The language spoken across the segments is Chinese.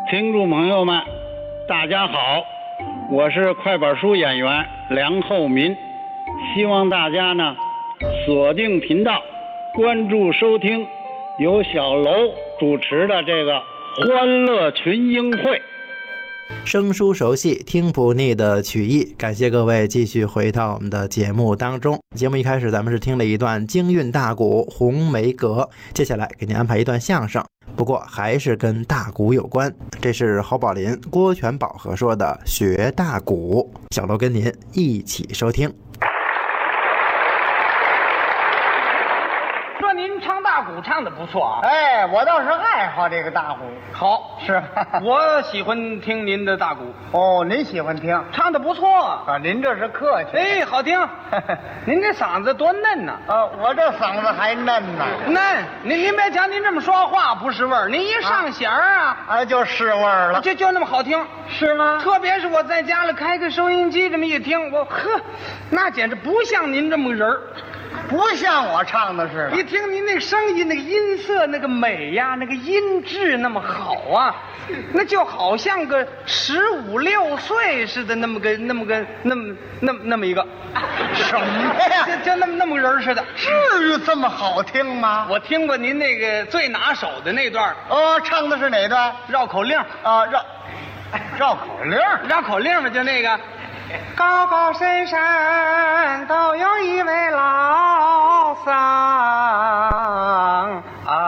听众朋友们，大家好，我是快板书演员梁厚民，希望大家呢锁定频道，关注收听由小楼主持的这个欢乐群英会。 生疏熟悉，听不腻的曲艺，感谢各位继续回到我们的节目当中。节目一开始咱们是听了一段京韵大鼓《红梅阁》，接下来给您安排一段相声，不过还是跟大鼓有关。这是侯宝林、郭全宝合说的学大鼓，小楼跟您一起收听。 说您唱大鼓唱得不错啊！ 哎，我倒是爱好这个大鼓。 好， 是我喜欢听您的大鼓。 哦，您喜欢听？ 唱得不错啊，您这是客气。 哎，好听。您这嗓子多嫩呐！ 我这嗓子还嫩呢。 嫩，您别瞧您这么说话不是味儿，您一上弦儿啊， 就是味儿了。 就那么好听， 是吗？ 特别是我在家里开个收音机，这么一听，那简直不像您这么人儿。 不像我唱的似的。 一听您那个声音，那个音色，那个美呀，那个音质那么好啊，那就好像个15、16岁似的，那么个一个什么呀？ 就那么个人似的。 至于这么好听吗？ 我听过您那个最拿手的那段。 唱的是哪段？ 绕口令啊，绕口令。 绕口令嘛，就那个。高高深深都有一位老僧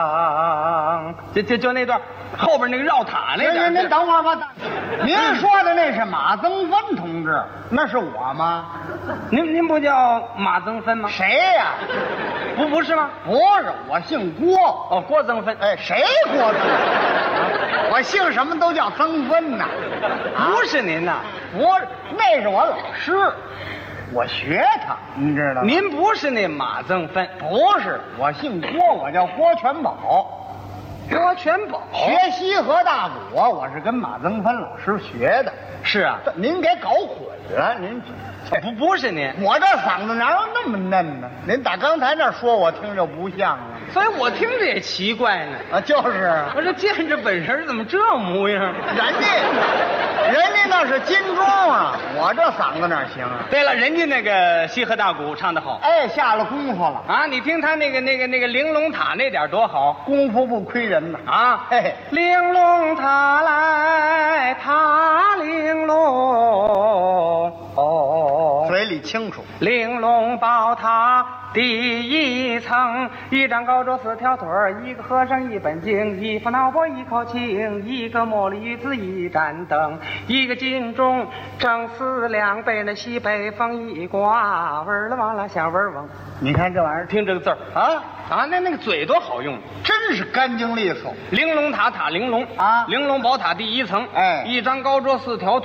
就那段后边那个绕塔那点。 您等会儿吧，您说的那是马增芬同志，那是我吗？ 您不叫马增芬吗？ 谁呀？ 不是吗？ 不是，我姓郭。 哦，郭增芬。 哎，谁郭增芬？我姓什么都叫增芬呐。 不是您呐， 那是我老师，我学他，你知道吗？ 您不是那马增芬？ 不是，我姓郭，我叫郭全宝。 郭全宝学西河大鼓，我是跟马增芬老师学的。 是啊， 您给搞混了，您不是您， 我这嗓子哪有那么嫩呢？您打刚才那说，我听着不像了， 所以我听着也奇怪呢。 就是我这见着本人怎么这模样？ 人家那是金钟啊，我这嗓子哪行啊？ 对了，人家那个西河大鼓唱得好， 哎，下了功夫了啊！你听他那个玲珑塔那点多好， 功夫不亏人呐啊！ 嘿， 玲珑塔来塔玲珑， 嘴里清楚。 玲珑宝塔第一层，一张高桌4条腿儿，一个和尚一本经，一副脑钵一口磬，一个茉莉子一盏灯，一个金钟正4两杯，那西北风一刮，味儿了哇啦响味儿嗡。 你看这玩意儿， 听这个字儿啊，那个嘴多好用， 真是干净利索。 玲珑塔塔玲珑啊， 玲珑宝塔第一层， 哎， 一张高桌4条腿。